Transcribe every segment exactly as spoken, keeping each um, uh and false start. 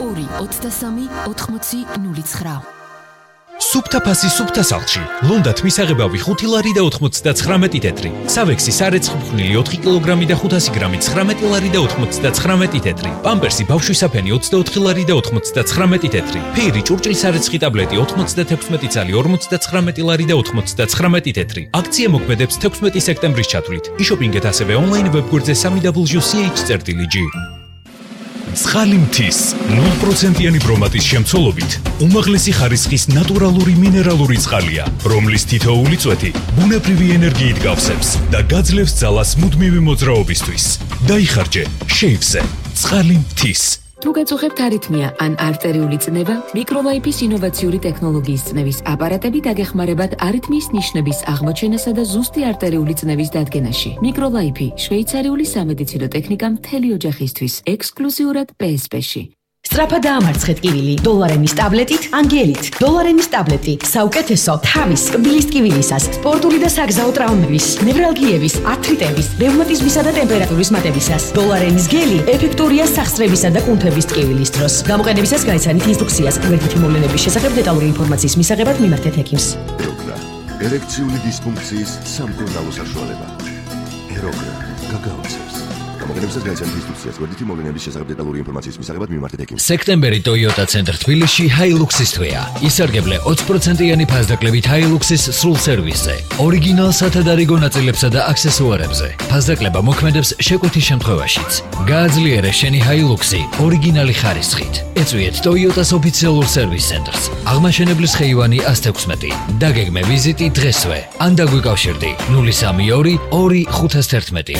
ორი ოცდასამი ოთხმოცი ნული ცხრა. სუფთა ფასი სუფთა სახლში. ლონდათ მისაღებავი ხუთი ლარი და ოთხმოცდაცხრამეტი თეთრი. სავექსი სარეცხმხვნილი ოთხი კილოგრამი და ხუთასი გრამი ცხრამეტი ლარი და ოთხმოცდაცხრამეტი თეთრი. პამპერსი ბავშვისაფენი ოცდაოთხი ლარი და ოთხმოცდაცხრამეტი თეთრი. ფეირი ჭურჭლის სარეცხი ტაბლეტი ოცდაექვსი წალი ორმოცდაცხრამეტი ლარი და ოთხმოცდაცხრამეტი თეთრი. აქცია მოქმედებს თექვსმეტი სექტემბრის ჩათვლით. იშოპინგეთ ასევე ონლაინ ვებგვერდზე სამი დაბლიუ სი ეიჩ წერტილი ჯი. ცხალი მთის ნულ პროცენტიანი ბრომატის შემცველობით უმაღლესი ხარისხის ნატურალური მინერალური წყალია, რომლის თითოეული წვეთი ბუნებრივი ენერგიით გავსებს და გაძლევს ძალას მუდმივი მოძრაობისთვის. დაიხარჯე შეივზე ცხალი მთის. თუ გაწუხებთ არითმია ან არტერიული წნევა, მიკროლაიფის ინოვაციური ტექნოლოგიის წნევის აპარატები დაგეხმარებათ არითმიის ნიშნების აღმოჩენასა და ზუსტი არტერიული წნევის დადგენაში. მიკროლაიფი შვეიცარიული სამედიცინო ტექნიკა მთელი ოჯახისთვის, ექსკლუზიურად პე ეს პე-ში. სწრაფად დაამარცხეთ კივილი დოლარენის ტაბლეტით ანგელით. დოლარენის ტაბლეტი საუკეთესო თავის, კბილის ტკივილისას, სპორტული და საგზაო ტრაუმების, ნევრალგიების, ართრიტების, რევმატიზმისა და ტემპერატურის მატებისას. დოლარენის გელი ეფექტურია სახსრებისა და კუნთების ტკივილის დროს. გამოყენებისას გაიცანით ინსტრუქციას. გვერდითი მოვლენების შესახებ დეტალური ინფორმაციის მისაღებად მიმართეთ ექიმს. ეროგრა ერექციული დისფუნქციის სამკურნალო საშუალება. ეროგრა გაგაოცებს. გამოყენებისას გაიცანით ინსტრუქციას. გვერდითი მოვლენების შესახებ დეტალური ინფორმაციის მისაღებად მიმართეთ ექიმს. სექტემბერი Toyota ცენტრ თბილისში Hilux-ის თვეა. ისარგებლე ოცი პროცენტიანი ფასდაკლებით Hilux-ის სრულ სერვისზე, ორიგინალ სათადარიგო ნაწილებსა და აქსესუარებზე. ფასდაკლება მოქმედებს შეკვეთის შემთხვევაშიც. გააძლიერე შენი Hilux-ი ორიგინალი ხარისხით. ეწვიეთ Toyota-s ოფიციალურ სერვის ცენტრს. აღმაშენებლის ხეივანი ას თექვსმეტი. დაგეგმე ვიზიტი დღესვე. ან დაგვიკავშირდი ნული სამი ორი ორი ხუთას თერთმეტი.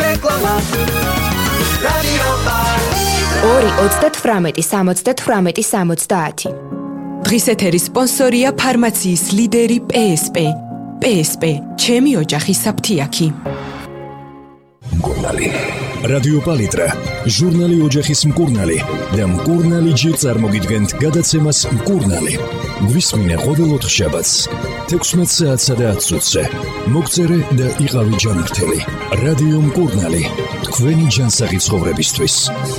ორი ოცდათვრამეტი სამოცდათვრამეტი სამოცდაათი. დღის ეთერის სპონსორია ფარმაციის ლიდერი პე ეს პე. პე ეს პე, ჩემი ოჯახის საფთიაქი. მკურნალი. რადიო პალიტრა, ჟურნალი ოჯახის მკურნალი და მკურნალი ჯი წარმოგიდგენთ გადაცემას მკურნალი. გვისმინე ყოველ ოთხშაბათს, თექვსმეტ საათსა და ათს წუთზე. მოგწერე და იყავი ჯანმრთელი. რადიო მკურნალი, თქვენი ჯანსაღი ცხოვრებისთვის.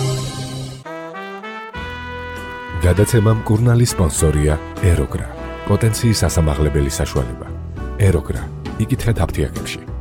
გადაცემა მკურნალის სპონსორია ეროგრა. პოტენციის ასამაღლებელი საშუალება. ეროგრა. იკითხეთ აფთიაქებში.